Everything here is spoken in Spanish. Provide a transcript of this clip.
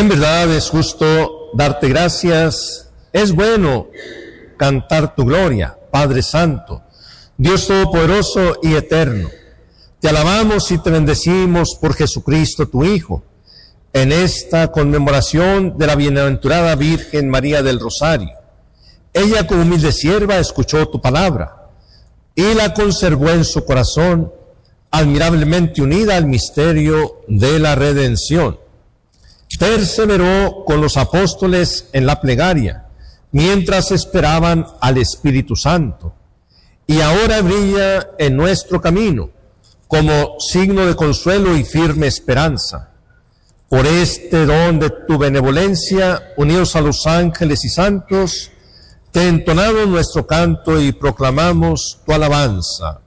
En verdad es justo darte gracias, es bueno cantar tu gloria, Padre Santo, Dios Todopoderoso y Eterno. Te alabamos y te bendecimos por Jesucristo, tu Hijo, en esta conmemoración de la bienaventurada Virgen María del Rosario. Ella, como humilde sierva, escuchó tu palabra y la conservó en su corazón, admirablemente unida al misterio de la redención. Perseveró con los apóstoles en la plegaria, mientras esperaban al Espíritu Santo, y ahora brilla en nuestro camino, como signo de consuelo y firme esperanza. Por este don de tu benevolencia, unidos a los ángeles y santos, te entonamos nuestro canto y proclamamos tu alabanza.